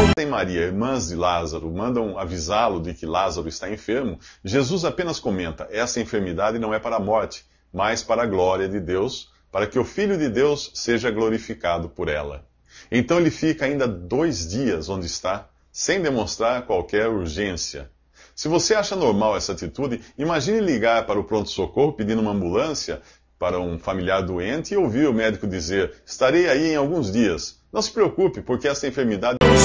Marta e Maria, irmãs de Lázaro, mandam avisá-lo de que Lázaro está enfermo, Jesus apenas comenta: essa enfermidade não é para a morte, mas para a glória de Deus, para que o Filho de Deus seja glorificado por ela. Então ele fica ainda 2 dias onde está, sem demonstrar qualquer urgência. Se você acha normal essa atitude, imagine ligar para o pronto-socorro pedindo uma ambulância para um familiar doente e ouvir o médico dizer: estarei aí em alguns dias. Não se preocupe, porque essa enfermidade